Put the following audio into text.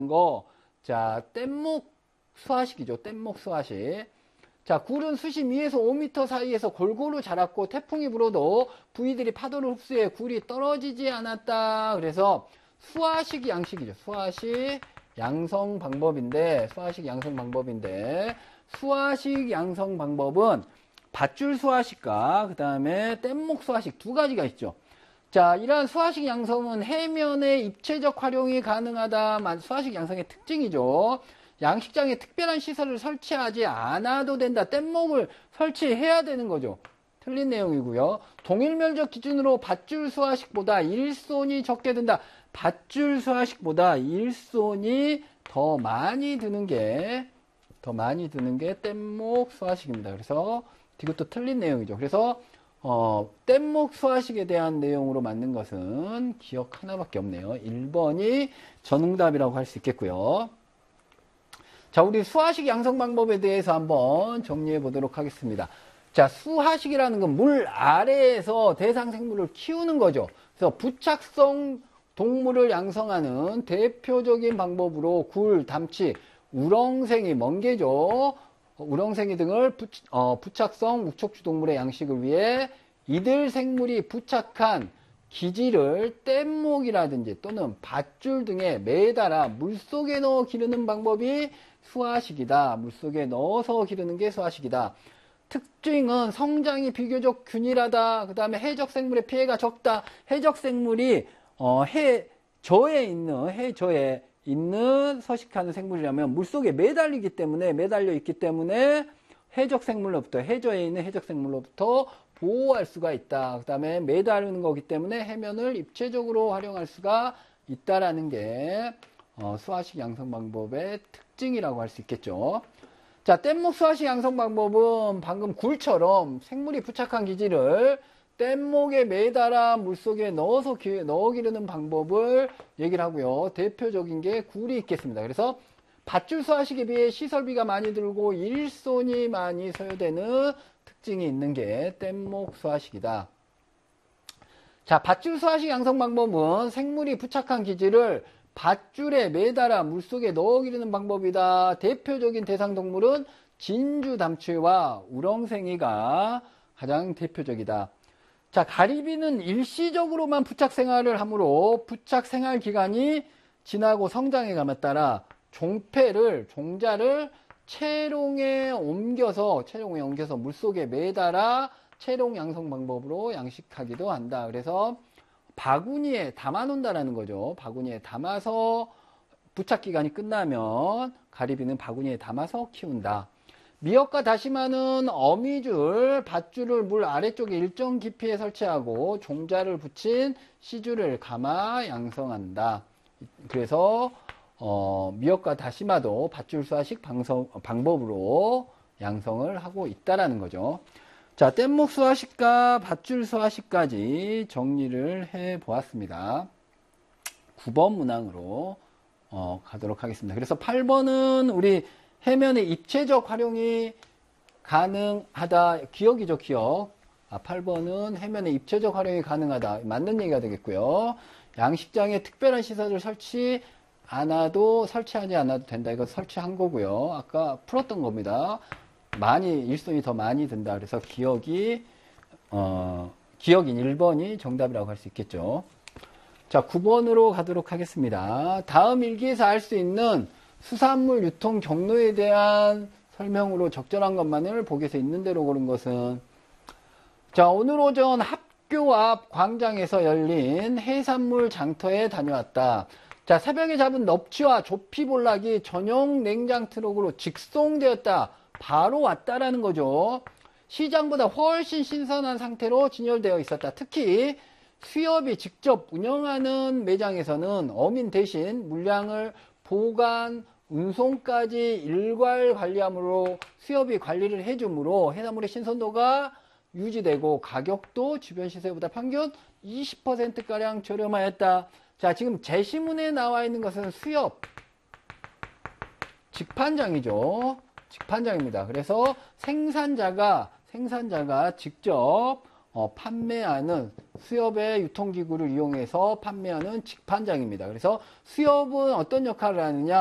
거, 자, 뗏목 수화식이죠. 뗏목 수화식. 자, 굴은 수심 2에서 5m 사이에서 골고루 자랐고 태풍이 불어도 부위들이 파도를 흡수해 굴이 떨어지지 않았다. 그래서 수화식 양식이죠. 수화식 양성 방법인데 수화식 양성 방법은 밧줄 수화식과 그 다음에 뗏목 수화식 두 가지가 있죠. 자, 이러한 수화식 양성은 해면의 입체적 활용이 가능하다. 수화식 양성의 특징이죠. 양식장에 특별한 시설을 설치하지 않아도 된다. 뗏목을 설치해야 되는 거죠. 틀린 내용이고요. 동일 면적 기준으로 밧줄 수화식보다 일손이 적게 든다. 밧줄 수화식보다 일손이 더 많이 드는 게 뗏목 수화식입니다. 그래서 이것도 틀린 내용이죠. 그래서 뗏목 수화식에 대한 내용으로 맞는 것은 기억 하나밖에 없네요. 1번이 정답이라고 할 수 있겠고요. 자, 우리 수화식 양성 방법에 대해서 한번 정리해 보도록 하겠습니다. 자, 수화식이라는 건 물 아래에서 대상 생물을 키우는 거죠. 그래서 부착성 동물을 양성하는 대표적인 방법으로 굴, 담치, 우렁생이, 멍게죠. 우렁생이 등을 부착성 묵척주 동물의 양식을 위해 이들 생물이 부착한 기지를 뗏목이라든지 또는 밧줄 등에 매달아 물속에 넣어 기르는 방법이 수화식이다. 물속에 넣어서 기르는 게 수화식이다. 특징은 성장이 비교적 균일하다. 그 다음에 해적 생물의 피해가 적다. 해적 생물이 해저에 있는 서식하는 생물이라면 물속에 매달려 있기 때문에 해저에 있는 해적 생물로부터 보호할 수가 있다. 그 다음에 매달리는 거기 때문에 해면을 입체적으로 활용할 수가 있다라는 게 수화식 양성 방법의 특징이라고 할 수 있겠죠. 자, 뗏목 수화식 양성 방법은 방금 굴처럼 생물이 부착한 기지를 뗏목에 매달아 물속에 넣어 기르는 방법을 얘기를 하고요. 대표적인 게 굴이 있겠습니다. 그래서 밧줄 수화식에 비해 시설비가 많이 들고 일손이 많이 소요되는 특징이 있는 게 뗏목 수화식이다. 자, 밧줄 수화식 양성 방법은 생물이 부착한 기지를 밧줄에 매달아 물속에 넣어 기르는 방법이다. 대표적인 대상 동물은 진주 담치와 우렁생이가 가장 대표적이다. 자, 가리비는 일시적으로만 부착 생활을 하므로 부착 생활 기간이 지나고 성장해 감에 따라 종자를 채롱에 옮겨서 물속에 매달아 채롱 양성 방법으로 양식하기도 한다. 그래서 바구니에 담아 놓는다라는 거죠. 바구니에 담아서 부착 기간이 끝나면 가리비는 바구니에 담아서 키운다. 미역과 다시마는 어미줄, 밧줄을 물 아래쪽에 일정 깊이에 설치하고 종자를 붙인 씨줄을 감아 양성한다. 그래서 미역과 다시마도 밧줄 수화식 방법으로 양성을 하고 있다라는 거죠. 자, 뗏목 수화식과 밧줄 수화식까지 정리를 해 보았습니다. 9번 문항으로 가도록 하겠습니다. 그래서 8번은 우리 해면의 입체적 활용이 가능하다. 기억이죠, 기억. 8번은 해면의 입체적 활용이 가능하다. 맞는 얘기가 되겠고요. 양식장에 특별한 시설을 설치하지 않아도 된다. 이거 설치한 거고요. 아까 풀었던 겁니다. 일손이 더 많이 든다. 그래서 기억인 1번이 정답이라고 할 수 있겠죠. 자, 9번으로 가도록 하겠습니다. 다음 일기에서 알 수 있는 수산물 유통 경로에 대한 설명으로 적절한 것만을 보기에서 있는 대로 고른 것은, 자, 오늘 오전 학교 앞 광장에서 열린 해산물 장터에 다녀왔다. 자, 새벽에 잡은 넙치와 조피볼락이 전용 냉장 트럭으로 직송되었다. 바로 왔다라는 거죠. 시장보다 훨씬 신선한 상태로 진열되어 있었다. 특히 수협이 직접 운영하는 매장에서는 어민 대신 물량을 보관, 운송까지 일괄 관리함으로 수협이 관리를 해주므로 해산물의 신선도가 유지되고 가격도 주변 시세보다 평균 20%가량 저렴하였다. 자, 지금 제시문에 나와 있는 것은 수협, 직판장이죠. 직판장입니다. 그래서 생산자가 직접 판매하는 수협의 유통기구를 이용해서 판매하는 직판장입니다. 그래서 수협은 어떤 역할을 하느냐?